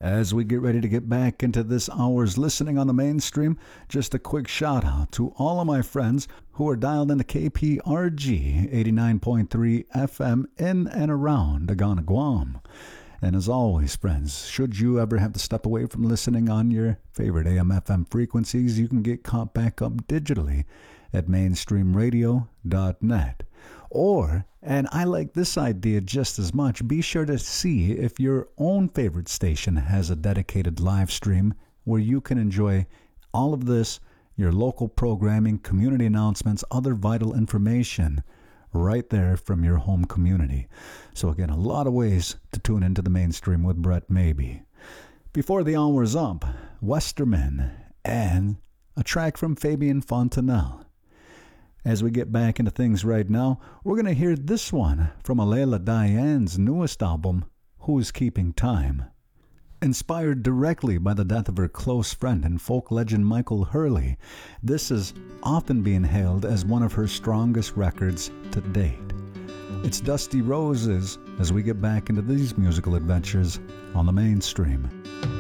As we get ready to get back into this hour's listening on the mainstream, just a quick shout out to all of my friends who are dialed into KPRG 89.3 FM in and around Agana, Guam. And as always, friends, should you ever have to step away from listening on your favorite AM/FM frequencies, you can get caught back up digitally at mainstreamradio.net. Or, and I like this idea just as much, be sure to see if your own favorite station has a dedicated live stream where you can enjoy all of this, your local programming, community announcements, other vital information right there from your home community. So again, a lot of ways to tune into the mainstream with Brett Maybe. Before the hour is up, Westerman and a track from Fabian Fontanelle. As we get back into things right now, we're going to hear this one from Alela Diane's newest album, Who's Keeping Time. Inspired directly by the death of her close friend and folk legend Michael Hurley, this is often being hailed as one of her strongest records to date. It's Dusty Roses as we get back into these musical adventures on the mainstream.